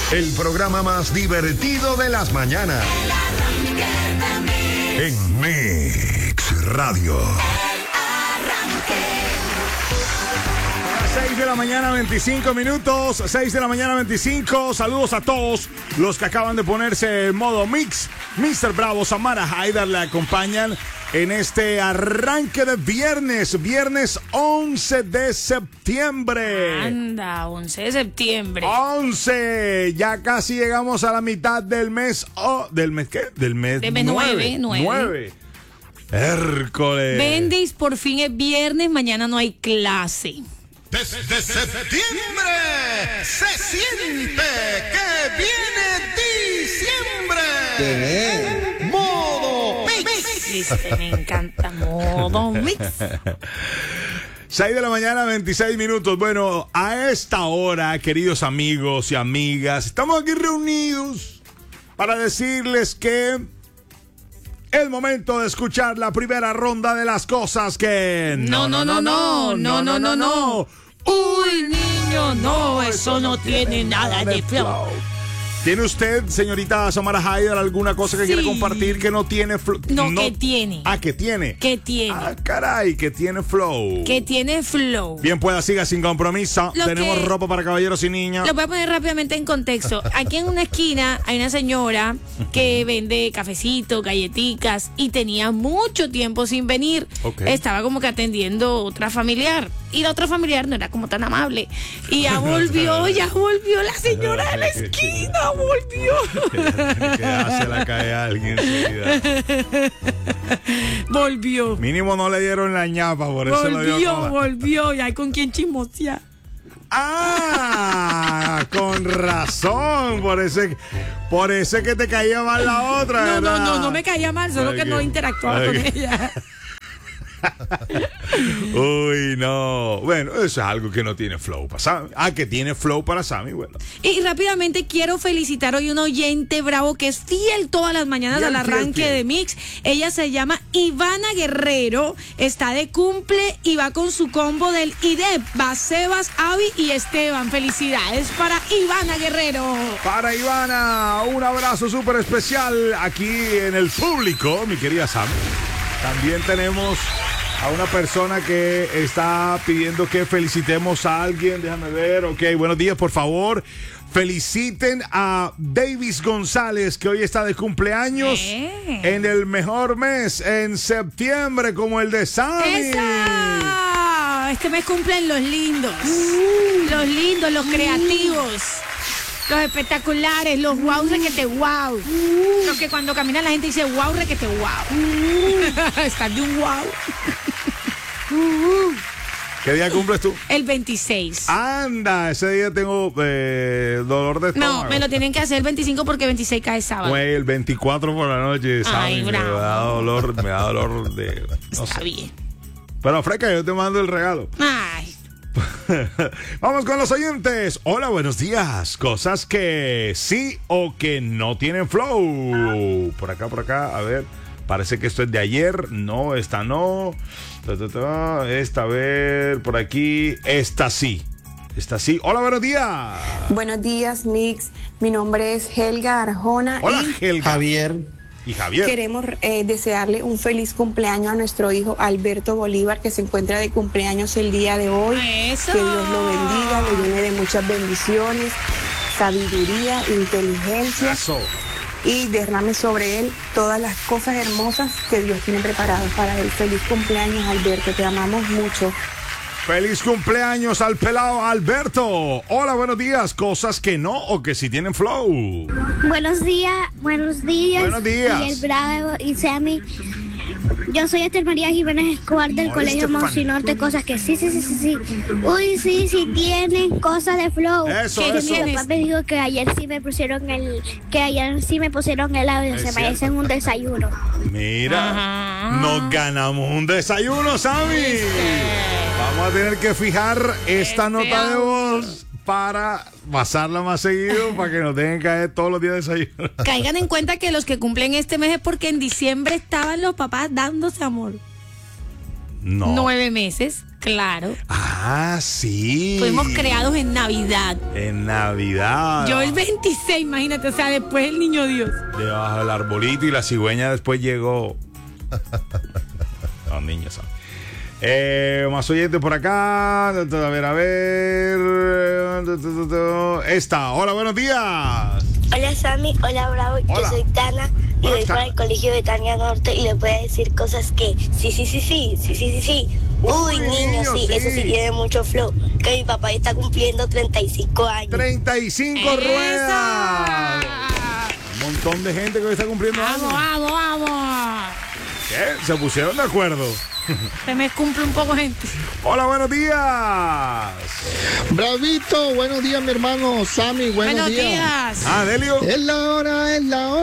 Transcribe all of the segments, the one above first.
El programa más divertido de las mañanas. En Mix Radio. 6 de la mañana, 25 minutos. 6 de la mañana, 25. Saludos a todos los que acaban de ponerse en modo mix. Mr. Bravo, Samara Haidar le acompañan en este arranque de viernes 11 de septiembre. Anda, 11 de septiembre. 11. Ya casi llegamos a la mitad del mes. ¿Del mes qué? Del mes 9. Hércules. Bendis, por fin es viernes, mañana no hay clase. Desde septiembre se siente que viene diciembre. Modo Mix. Me encanta modo mix. 6 de la mañana, 26 minutos. Bueno, a esta hora, queridos amigos y amigas, estamos aquí reunidos para decirles que el momento de escuchar la primera ronda de las cosas que... No. Uy, niño, no, eso no tiene nada de flow. ¿Tiene usted, señorita Samara Haidar, alguna cosa que quiere compartir que no tiene flow? No, que tiene. Ah, que tiene. Que tiene. Ah, caray, que tiene flow. Que tiene flow. Bien, pues siga sin compromiso. Tenemos ropa para caballeros y niñas. Lo voy a poner rápidamente en contexto. Aquí en una esquina hay una señora que vende cafecitos, galletitas y tenía mucho tiempo sin venir. Okay. Estaba como que atendiendo otra familiar. Y la otra familiar no era como tan amable. Y ya volvió la señora de la esquina, volvió. Que hace la cae a alguien enseguida. Volvió. Mínimo no le dieron la ñapa, por eso lo dio. Volvió, y hay con quién chismosear. Ah, con razón, por eso que te caía mal la otra. No me caía mal, solo que no interactuaba con ella. Uy, no. Bueno, eso es algo que no tiene flow para Sammy. Ah, que tiene flow para Sammy, bueno. Y rápidamente quiero felicitar hoy a un oyente bravo que es fiel todas las mañanas al arranque de Mix. Ella se llama Ivana Guerrero, está de cumple y va con su combo del IDEP. Va Sebas, Avi y Esteban. Felicidades para Ivana Guerrero. Para Ivana, un abrazo súper especial aquí en el público, mi querida Sam. También tenemos a una persona que está pidiendo que felicitemos a alguien. Déjame ver. Ok, buenos días, por favor. Feliciten a Davis González, que hoy está de cumpleaños en el mejor mes, en septiembre, como el de Sammy. ¡Esa! Este mes cumplen los lindos. Los lindos, los creativos. Los espectaculares, los wow, requete wow. Los que cuando camina la gente dice wow, requete wow. Están de un wow. ¿Qué día cumples tú? El 26. Anda, ese día tengo dolor de estómago. No, me lo tienen que hacer el 25 porque 26 cae sábado. Güey, el 24 por la noche, ¿sabes? Ay, bravo. Me da dolor de... No Está sé. bien. Pero, Freca, yo te mando el regalo. Ay. Vamos con los oyentes. Hola, buenos días. Cosas que sí o que no tienen flow. Por acá, a ver. Parece que esto es de ayer. No, esta no. Esta, a ver, por aquí. Esta sí. Hola, buenos días. Buenos días, Mix. Mi nombre es Helga Arjona. Hola, Helga. Javier. Y Javier. Queremos desearle un feliz cumpleaños a nuestro hijo Alberto Bolívar, que se encuentra de cumpleaños el día de hoy. ¡Eso! Que Dios lo bendiga, le llene de muchas bendiciones, sabiduría, inteligencia. Eso. Y derrame sobre él todas las cosas hermosas que Dios tiene preparadas para él. Feliz cumpleaños, Alberto, te amamos mucho. Feliz cumpleaños al pelado Alberto. Hola, buenos días. Cosas que no o que sí tienen flow. Buenos días. Buenos días. Miguel Bravo y Sammy. Yo soy Esther María Jiménez Escobar del Colegio Monsinorte. Cosas que sí. Uy, sí tienen cosas de flow. Eso. Mi papá me dijo que ayer sí me pusieron el audio. Se merecen un desayuno. Mira, nos ganamos un desayuno, Sammy. Vamos a tener que fijar esta nota de voz para pasarla más seguido, para que nos tengan que caer todos los días desayuno. Caigan en cuenta que los que cumplen este mes es porque en diciembre estaban los papás dándose amor. No. 9 meses, claro. Ah, sí. Fuimos creados en Navidad. En Navidad. Yo el 26, imagínate, o sea, después el niño Dios. Debajo del arbolito y la cigüeña después llegó. Los niños saben. Más oyentes por acá. A ver. Esta. Hola, buenos días. Hola Sammy, hola Bravo, Hola. yo soy Tana y Hola, voy para Tana. el colegio Betania Norte y les voy a decir cosas que sí. Uy, niño, sí, eso sí tiene mucho flow. Que mi papá está cumpliendo 35 años. 35 ruedas. Un montón de gente que hoy está cumpliendo Vamos, años. vamos. ¿Qué? Se pusieron de acuerdo. Se me cumple un poco, gente. Hola, buenos días. Bravito, buenos días mi hermano Sammy, buenos días. Ah, Delio. Es la hora,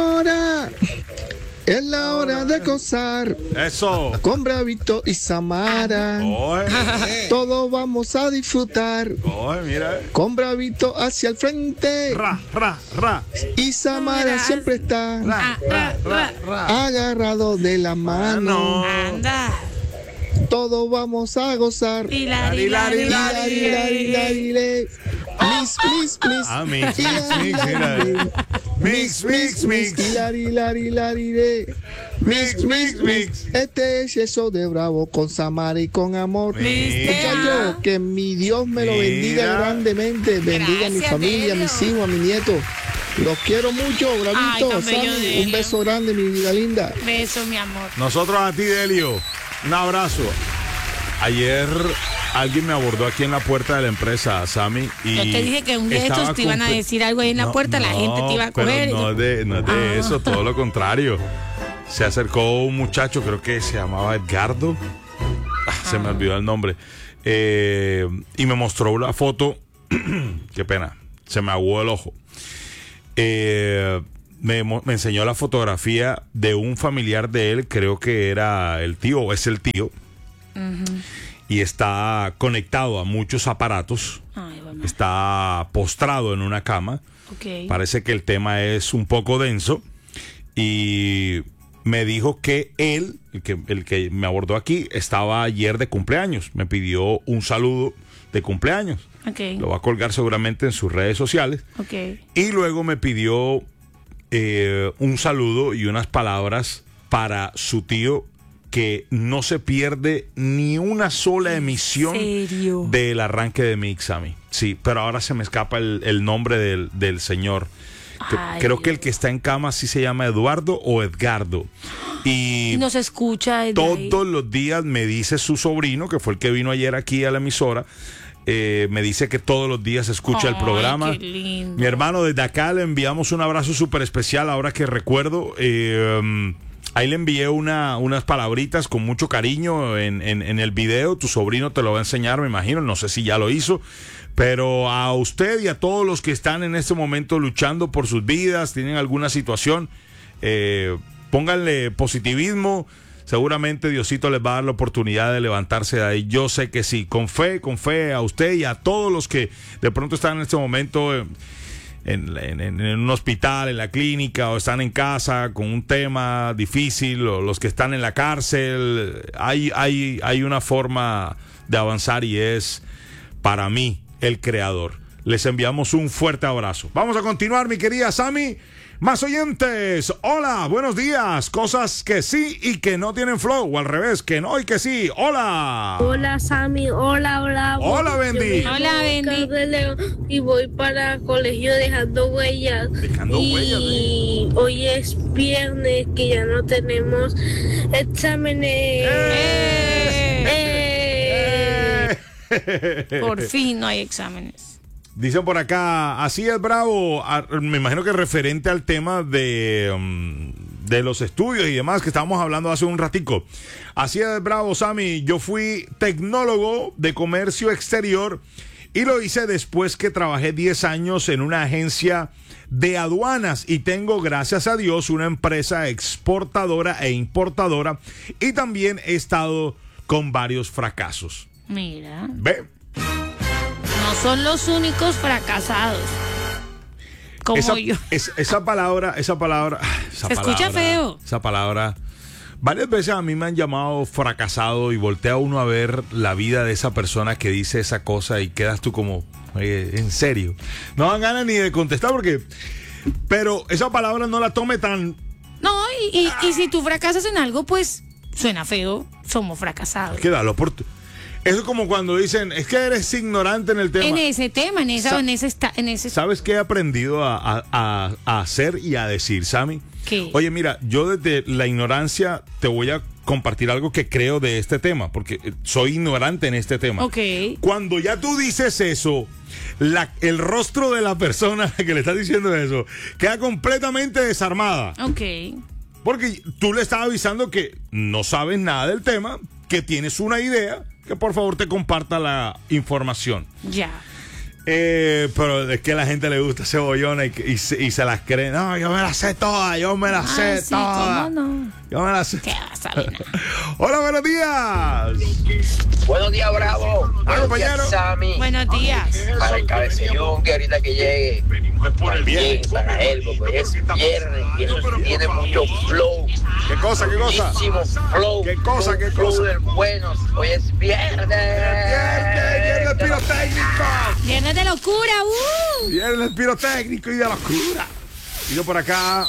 es la hora de gozar Eso. con Bravito y Samara. Oye, Todos vamos a disfrutar mira. con Bravito hacia el frente Ra. y Samara siempre está Ra. agarrado de la mano. Anda. Todos vamos a gozar. Hilari. Hilarile. Mix. Ah, mix, mira. Mix. Hilarile. Mix. Este es eso de Bravo con Samara y con amor. Muchachos, que mi Dios me lo bendiga Mira. grandemente. Bendiga a mi Gracias, familia, a Delio. mis hijos, a mis nietos. Los quiero mucho, Bravito. Ay, tan bello, Sammy, Delio. un beso grande, mi vida linda. Beso, mi amor. Nosotros a ti, Delio. Un abrazo. Ayer alguien me abordó aquí en la puerta de la empresa, Sammy. Y Yo te dije que un día estaba estos te iban a comple- decir algo ahí en la puerta, la gente te iba a pero coger. No es de eso, todo lo contrario. Se acercó un muchacho, creo que se llamaba Edgardo. Se me olvidó el nombre. Y me mostró una foto. Qué pena, se me aguó el ojo. Me enseñó la fotografía de un familiar de él, creo que era el tío o es el tío. Y está conectado a muchos aparatos. Ay, bueno. Está postrado en una cama. Ok. Parece que el tema es un poco denso. Y me dijo que él, el que me abordó aquí, estaba ayer de cumpleaños. Me pidió un saludo de cumpleaños. Ok. Lo va a colgar seguramente en sus redes sociales. Ok. Y luego me pidió un saludo y unas palabras para su tío, que no se pierde ni una sola emisión serio? del arranque de Mix a mí. Sí, pero ahora se me escapa el nombre del señor. Ay, Creo que el que está en cama sí se llama Eduardo o Edgardo. Y nos escucha desde ahí. Todos los días me dice su sobrino, que fue el que vino ayer aquí a la emisora, me dice que todos los días escucha el Ay, programa. qué lindo. Mi hermano, desde acá le enviamos un abrazo súper especial, ahora que recuerdo. Ahí le envié unas palabritas con mucho cariño en el video. Tu sobrino te lo va a enseñar, me imagino. No sé si ya lo hizo. Pero a usted y a todos los que están en este momento luchando por sus vidas, tienen alguna situación, pónganle positivismo. Seguramente Diosito les va a dar la oportunidad de levantarse de ahí. Yo sé que sí. Con fe a usted y a todos los que de pronto están en este momento en un hospital, en la clínica, o están en casa con un tema difícil, o los que están en la cárcel. Hay una forma de avanzar y es, para mí, el creador. Les enviamos un fuerte abrazo. Vamos a continuar, mi querida Sammy. Más oyentes. Hola, buenos días. Cosas que sí y que no tienen flow, o al revés, que no y que sí. Hola. Hola Sammy, hola Bravo. Hola, Bendy. Yo me llamo Hola, Bendy. Oscar de León y voy para colegio dejando huellas. Dejando huellas, Y hoy es viernes que ya no tenemos exámenes. Por fin no hay exámenes. Dicen por acá, así es, Bravo. Me imagino que referente al tema de los estudios y demás que estábamos hablando hace un ratico. Así es, Bravo, Sammy. Yo fui tecnólogo de comercio exterior y lo hice después que trabajé 10 años en una agencia de aduanas y tengo, gracias a Dios, una empresa exportadora e importadora, y también he estado con varios fracasos. Mira, ¿Ve? no son los únicos fracasados. Como yo. Esa palabra. Se escucha feo. Esa palabra Varias veces a mí me han llamado fracasado y voltea uno a ver la vida de esa persona que dice esa cosa y quedas tú como, en serio. No dan ganas ni de contestar pero esa palabra no la tome tan... No, y si tú fracasas en algo, pues suena feo, somos fracasados. Quédalo por... Eso es como cuando dicen, es que eres ignorante en el tema. En ese tema, en ese... ¿Sabes qué he aprendido a hacer y a decir, Sammy? ¿Qué? Oye, mira, yo desde la ignorancia te voy a compartir algo que creo de este tema, porque soy ignorante en este tema. Ok. Cuando ya tú dices eso, el rostro de la persona que le estás diciendo eso queda completamente desarmada. Ok. Porque tú le estás avisando que no sabes nada del tema, que tienes una idea, que por favor te comparta la información. Ya. Pero es que a la gente le gusta cebollona y se las cree. No, yo me las sé todas, yo me las sé sí, todas. ¿cómo no? Yo me las sé. ¿Qué vas a ver? Hola, buenos días. Buenos días, Bravo. Buenos compañero. días, Sammy. Buenos días. Para el cabecellón que ahorita que llegue. También para él, porque hoy es viernes y eso sí tiene mucho flow. ¿Qué cosa? Muchísimo flow. ¿Qué cosa? Flow del bueno. Hoy es viernes. Viernes pirotécnico. Viernes de locura, Viernes pirotécnico y de locura. Y yo por acá,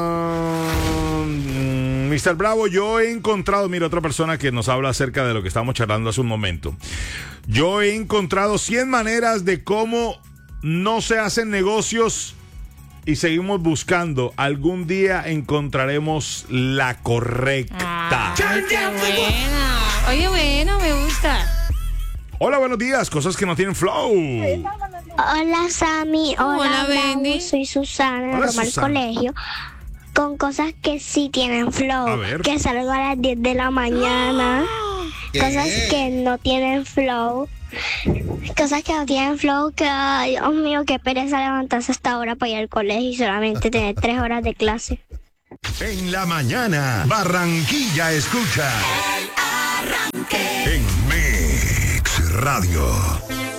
Mr. Bravo, yo he encontrado, mira, otra persona que nos habla acerca de lo que estábamos charlando hace un momento. Yo he encontrado 100 maneras de cómo no se hacen negocios y seguimos buscando. Algún día encontraremos la correcta. qué buena. Oye, bueno, me gusta. Hola, buenos días. Cosas que no tienen flow. Hola, Sammy. Hola, Bravo. Bendy. Soy Susana, Hola, de Roma al Susana. colegio. Con cosas que sí tienen flow. A ver. Que salgo a las 10 de la mañana. Cosas que no tienen flow. Cosas que no tienen flow. Que, ay, Dios mío, qué pereza levantarse hasta ahora para ir al colegio y solamente tener 3 horas de clase. En la mañana, Barranquilla escucha. En Mix Radio.